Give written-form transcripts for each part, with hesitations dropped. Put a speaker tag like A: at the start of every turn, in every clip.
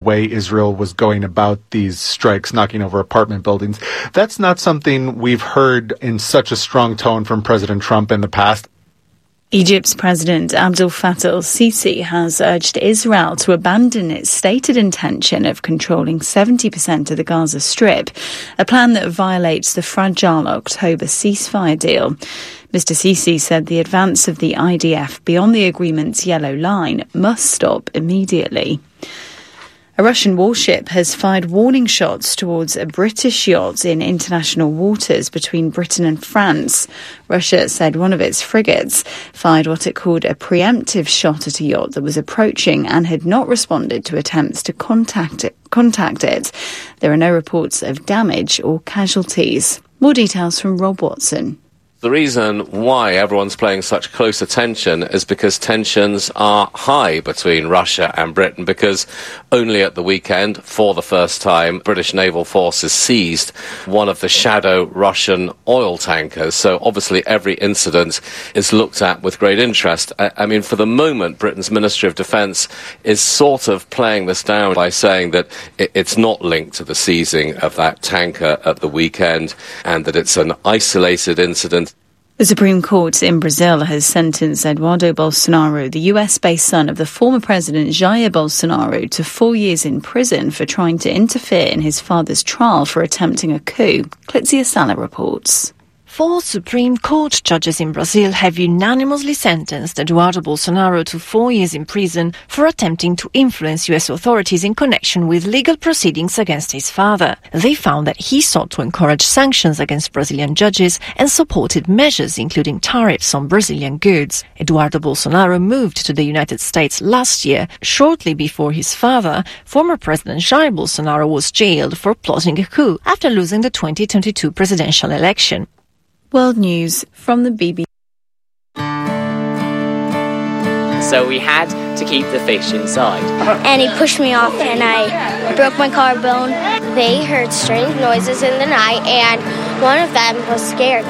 A: way Israel was going about these strikes, knocking over apartment buildings. That's not something we've heard in such a strong tone from President Trump in the past.
B: Egypt's President Abdel Fattah el-Sisi has urged Israel to abandon its stated intention of controlling 70% of the Gaza Strip, a plan that violates the fragile October ceasefire deal. Mr. Sisi said the advance of the IDF beyond the agreement's yellow line must stop immediately. A Russian warship has fired warning shots towards a British yacht in international waters between Britain and France. Russia said one of its frigates fired what it called a preemptive shot at a yacht that was approaching and had not responded to attempts to contact it. There are no reports of damage or casualties. More details from Rob Watson.
C: The reason why everyone's paying such close attention is because tensions are high between Russia and Britain, because only at the weekend, for the first time, British naval forces seized one of the shadow Russian oil tankers. So obviously every incident is looked at with great interest. I mean, for the moment, Britain's Ministry of Defence is sort of playing this down by saying that it's not linked to the seizing of that tanker at the weekend and that it's an isolated incident.
B: The Supreme Court in Brazil has sentenced Eduardo Bolsonaro, the US-based son of the former president Jair Bolsonaro, to 4 years in prison for trying to interfere in his father's trial for attempting a coup. Clitzia Sala reports.
D: 4 Supreme Court judges in Brazil have unanimously sentenced Eduardo Bolsonaro to 4 years in prison for attempting to influence US authorities in connection with legal proceedings against his father. They found that he sought to encourage sanctions against Brazilian judges and supported measures including tariffs on Brazilian goods. Eduardo Bolsonaro moved to the United States last year, shortly before his father, former President Jair Bolsonaro, was jailed for plotting a coup after losing the 2022 presidential election.
B: World News from the BBC.
E: So we had to keep the fish inside.
F: And he pushed me off and I broke my collarbone. They heard strange noises in the night and one of them was scared.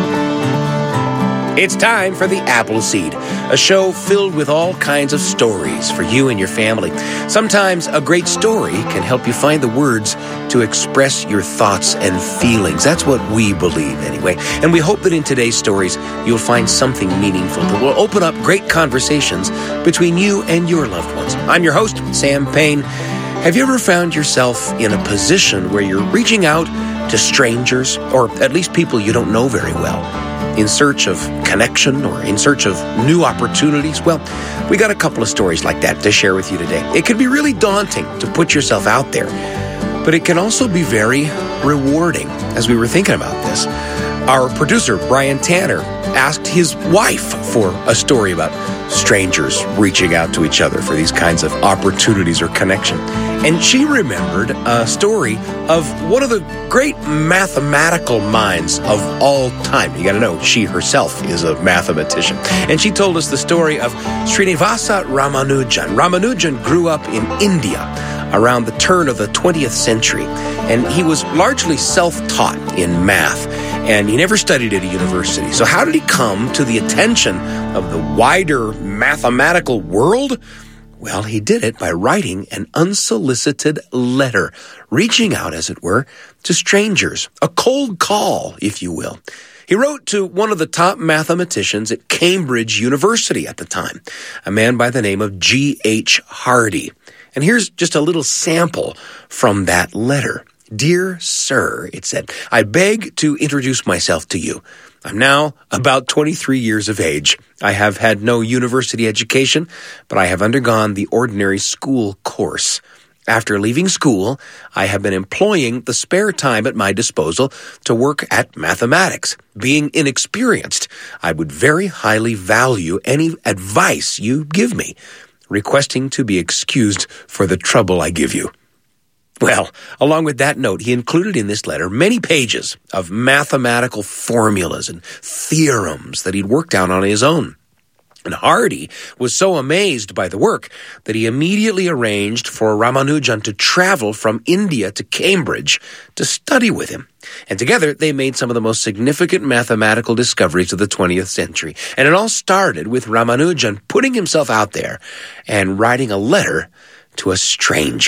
G: It's time for The Appleseed, a show filled with all kinds of stories for you and your family. Sometimes a great story can help you find the words to express your thoughts and feelings. That's what we believe anyway. And we hope that in today's stories, you'll find something meaningful that will open up great conversations between you and your loved ones. I'm your host, Sam Payne. Have you ever found yourself in a position where you're reaching out to strangers, or at least people you don't know very well, in search of connection or in search of new opportunities? Well, we got a couple of stories like that to share with you today. It can be really daunting to put yourself out there, but it can also be very rewarding. As we were thinking about this, our producer, Brian Tanner, asked his wife for a story about strangers reaching out to each other for these kinds of opportunities or connection. And she remembered a story of one of the great mathematical minds of all time. You got to know, she herself is a mathematician. And she told us the story of Srinivasa Ramanujan. Ramanujan grew up in India around the turn of the 20th century, and he was largely self-taught in math, and he never studied at a university. So how did he come to the attention of the wider mathematical world? Well, he did it by writing an unsolicited letter, reaching out, as it were, to strangers, a cold call, if you will. He wrote to one of the top mathematicians at Cambridge University at the time, a man by the name of G.H. Hardy. And here's just a little sample from that letter. Dear Sir, it said, I beg to introduce myself to you. I'm now about 23 years of age. I have had no university education, but I have undergone the ordinary school course. After leaving school, I have been employing the spare time at my disposal to work at mathematics. Being inexperienced, I would very highly value any advice you give me, requesting to be excused for the trouble I give you. Well, along with that note, he included in this letter many pages of mathematical formulas and theorems that he'd worked out on his own. And Hardy was so amazed by the work that he immediately arranged for Ramanujan to travel from India to Cambridge to study with him. And together, they made some of the most significant mathematical discoveries of the 20th century. And it all started with Ramanujan putting himself out there and writing a letter to a stranger.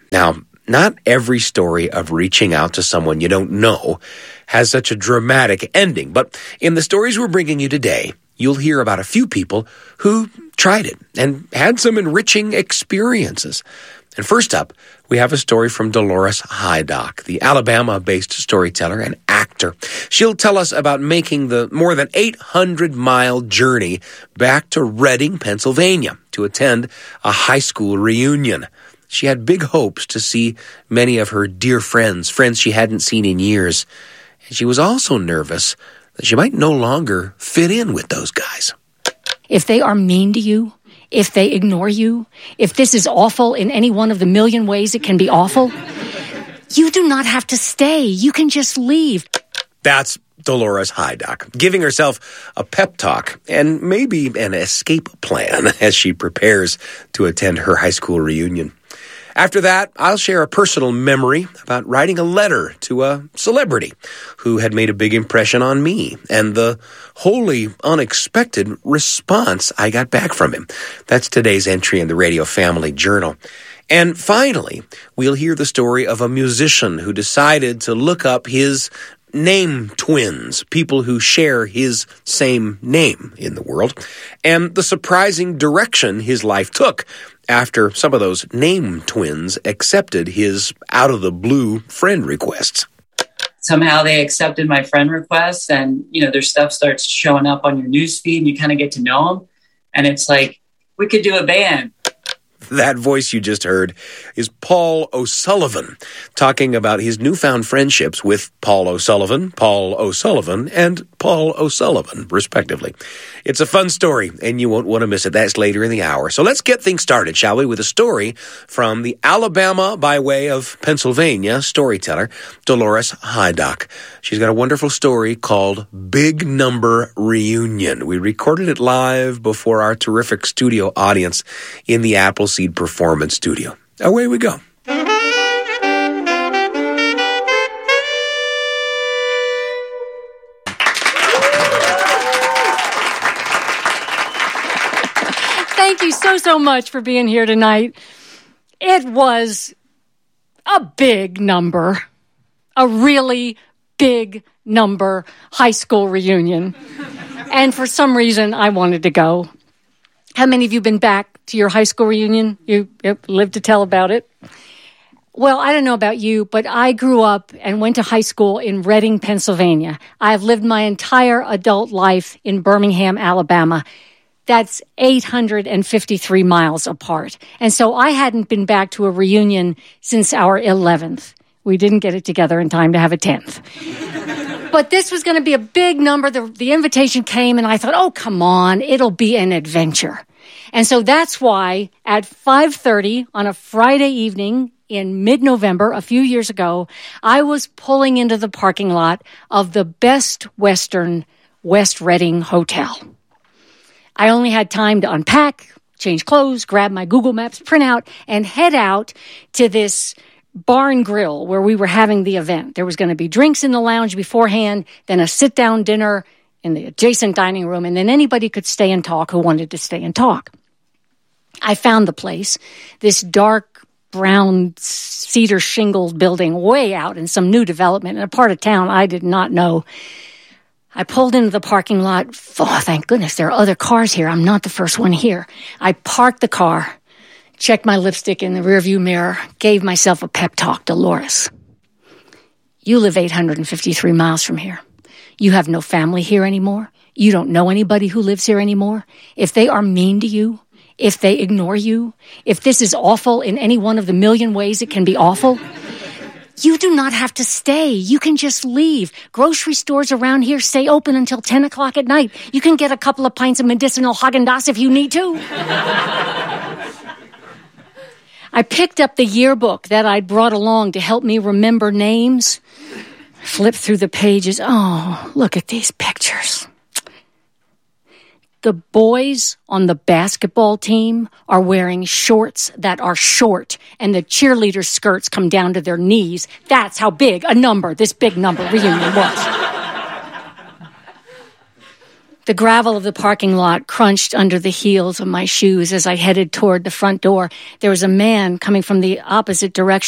G: Now, not every story of reaching out to someone you don't know has such a dramatic ending, but in the stories we're bringing you today, you'll hear about a few people who tried it and had some enriching experiences. And first up, we have a story from Dolores Hydock, the Alabama-based storyteller and actor. She'll tell us about making the more than 800-mile journey back to Reading, Pennsylvania, to attend a high school reunion. She had big hopes to see many of her dear friends she hadn't seen in years. And she was also nervous that she might no longer fit in with those guys.
H: If they are mean to you, if they ignore you, if this is awful in any one of the million ways it can be awful, you do not have to stay. You can just leave.
G: That's Dolores Hydock, giving herself a pep talk and maybe an escape plan as she prepares to attend her high school reunion. After that, I'll share a personal memory about writing a letter to a celebrity who had made a big impression on me and the wholly unexpected response I got back from him. That's today's entry in the Radio Family Journal. And finally, we'll hear the story of a musician who decided to look up his name twins, people who share his same name in the world, and the surprising direction his life took after some of those name twins accepted his out-of-the-blue friend requests.
I: Somehow they accepted my friend requests, and, their stuff starts showing up on your newsfeed, and you kind of get to know them. And it's like, we could do a band.
G: That voice you just heard is Paul O'Sullivan, talking about his newfound friendships with Paul O'Sullivan, and Paul O'Sullivan, respectively. It's a fun story, and you won't want to miss it. That's later in the hour. So let's get things started, shall we, with a story from the Alabama by way of Pennsylvania storyteller, Dolores Hydock. She's got a wonderful story called Big Number Reunion. We recorded it live before our terrific studio audience in the Appleseed Performance Studio. Away we go.
H: Thank you so much for being here tonight. It was a big number, a really big number high school reunion. And for some reason, I wanted to go. How many of you been back to your high school reunion? You lived to tell about it? Well, I don't know about you, but I grew up and went to high school in Reading, Pennsylvania. I've lived my entire adult life in Birmingham, Alabama. That's 853 miles apart. And so I hadn't been back to a reunion since our 11th. We didn't get it together in time to have a 10th. But this was going to be a big number. The invitation came, and I thought, oh, come on, it'll be an adventure. And so that's why at 5:30 on a Friday evening in mid-November, a few years ago, I was pulling into the parking lot of the Best Western West Reading Hotel. I only had time to unpack, change clothes, grab my Google Maps printout, and head out to this barn grill where we were having the event. There was going to be drinks in the lounge beforehand, then a sit-down dinner in the adjacent dining room, and then anybody could stay and talk who wanted to stay and talk. I found the place, this dark brown cedar shingled building way out in some new development in a part of town I did not know. I pulled into the parking lot. Oh, thank goodness, there are other cars here. I'm not the first one here. I parked the car, checked my lipstick in the rearview mirror, gave myself a pep talk. Dolores, you live 853 miles from here. You have no family here anymore. You don't know anybody who lives here anymore. If they are mean to you, if they ignore you, if this is awful in any one of the million ways it can be awful, you do not have to stay. You can just leave. Grocery stores around here stay open until 10 o'clock at night. You can get a couple of pints of medicinal Haagen-Dazs if you need to. I picked up the yearbook that I'd brought along to help me remember names. Flipped through the pages. Oh, look at these pictures. The boys on the basketball team are wearing shorts that are short, and the cheerleader skirts come down to their knees. That's how big a number this big number reunion was. The gravel of the parking lot crunched under the heels of my shoes as I headed toward the front door. There was a man coming from the opposite direction.